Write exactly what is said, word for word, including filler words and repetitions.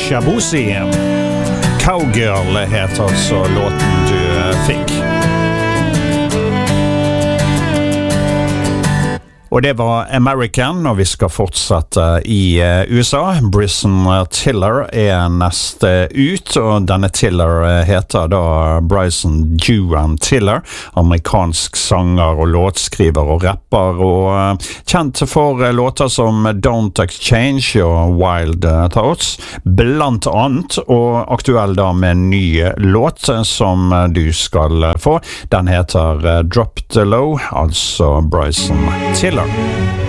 Shabuzi. Cowgirl heter altså låten du fikk. Og det var American, og vi skal fortsette i U S A. Bryson Tiller er neste ut, og denne Tiller heter da Bryson Duran Tiller, amerikansk sanger og låtskriver og rapper, og kjent for låter som Don't Exchange og Wild Thoughts, blant annet, og aktuell da med en ny låt som du skal få. Den heter Drop the Low, altså Bryson Tiller.